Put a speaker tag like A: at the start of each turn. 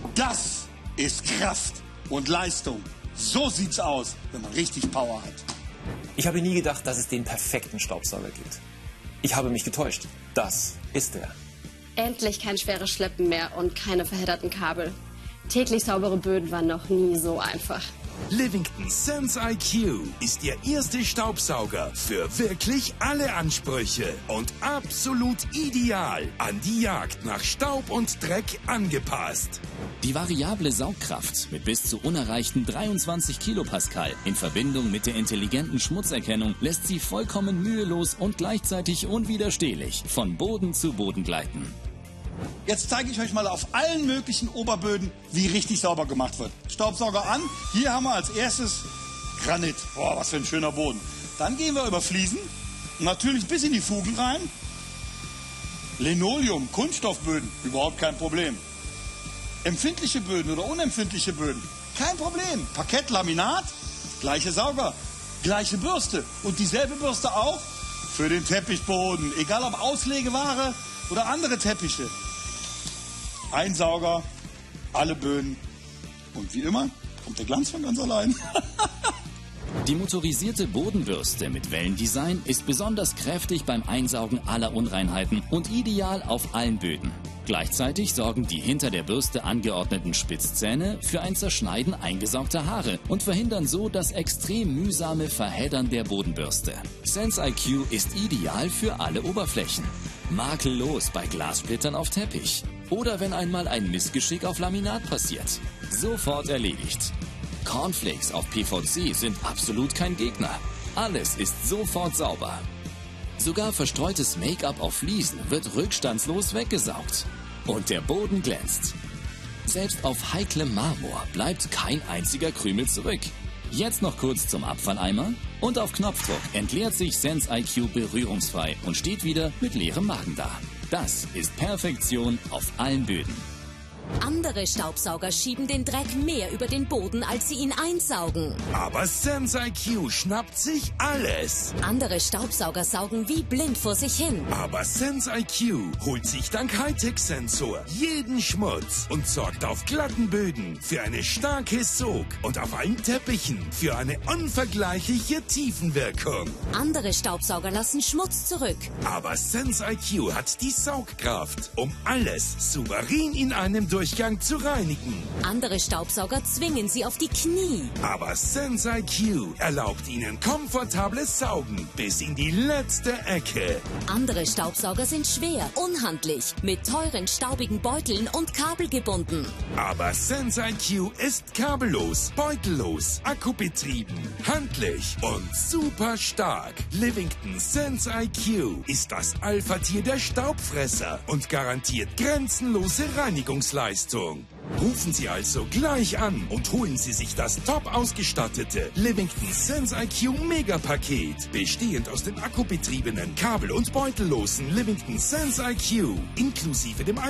A: Das ist Kraft und Leistung. So sieht's aus, wenn man richtig Power hat.
B: Ich habe nie gedacht, dass es den perfekten Staubsauger gibt. Ich habe mich getäuscht. Das ist er.
C: Endlich kein schweres Schleppen mehr und keine verhedderten Kabel. Täglich saubere Böden waren noch nie so einfach.
D: Livington Sense IQ ist Ihr erster Staubsauger für wirklich alle Ansprüche und absolut ideal an die Jagd nach Staub und Dreck angepasst.
E: Die variable Saugkraft mit bis zu unerreichten 23 Kilopascal in Verbindung mit der intelligenten Schmutzerkennung lässt Sie vollkommen mühelos und gleichzeitig unwiderstehlich von Boden zu Boden gleiten.
A: Jetzt zeige ich euch mal auf allen möglichen Oberböden, wie richtig sauber gemacht wird. Staubsauger an. Hier haben wir als erstes Granit. Boah, was für ein schöner Boden. Dann gehen wir über Fliesen. Natürlich bis in die Fugen rein. Linoleum, Kunststoffböden, überhaupt kein Problem. Empfindliche Böden oder unempfindliche Böden, kein Problem. Parkett, Laminat, gleiche Sauger, gleiche Bürste. Und dieselbe Bürste auch für den Teppichboden. Egal ob Auslegeware oder andere Teppiche. Ein Sauger, alle Böden. Und wie immer kommt der Glanz von ganz allein.
E: Die motorisierte Bodenbürste mit Wellendesign ist besonders kräftig beim Einsaugen aller Unreinheiten und ideal auf allen Böden. Gleichzeitig sorgen die hinter der Bürste angeordneten Spitzzähne für ein Zerschneiden eingesaugter Haare und verhindern so das extrem mühsame Verheddern der Bodenbürste. Sense IQ ist ideal für alle Oberflächen. Makellos bei Glassplittern auf Teppich. Oder wenn einmal ein Missgeschick auf Laminat passiert. Sofort erledigt. Cornflakes auf PVC sind absolut kein Gegner. Alles ist sofort sauber. Sogar verstreutes Make-up auf Fliesen wird rückstandslos weggesaugt. Und der Boden glänzt. Selbst auf heiklem Marmor bleibt kein einziger Krümel zurück. Jetzt noch kurz zum Abfalleimer und auf Knopfdruck entleert sich Sense IQ berührungsfrei und steht wieder mit leerem Magen da. Das ist Perfektion auf allen Böden.
F: Andere Staubsauger schieben den Dreck mehr über den Boden, als sie ihn einsaugen.
D: Aber Sense IQ schnappt sich alles.
F: Andere Staubsauger saugen wie blind vor sich hin.
D: Aber Sense IQ holt sich dank Hightech-Sensor jeden Schmutz und sorgt auf glatten Böden für eine starke Sog und auf allen Teppichen für eine unvergleichliche Tiefenwirkung.
F: Andere Staubsauger lassen Schmutz zurück.
D: Aber Sense IQ hat die Saugkraft, um alles souverän in einem Durchgang zu reinigen.
F: Andere Staubsauger zwingen sie auf die Knie.
D: Aber Sense IQ erlaubt ihnen komfortables Saugen bis in die letzte Ecke.
F: Andere Staubsauger sind schwer, unhandlich, mit teuren, staubigen Beuteln und Kabel gebunden.
D: Aber Sense IQ ist kabellos, beutellos, akkubetrieben, handlich und super stark. Livington Sense IQ ist das Alpha-Tier der Staubfresser und garantiert grenzenlose Reinigungsleistung. Rufen Sie also gleich an und holen Sie sich das top ausgestattete Livington Sense IQ Megapaket, bestehend aus dem akkubetriebenen, kabel- und beutellosen Livington Sense IQ, inklusive dem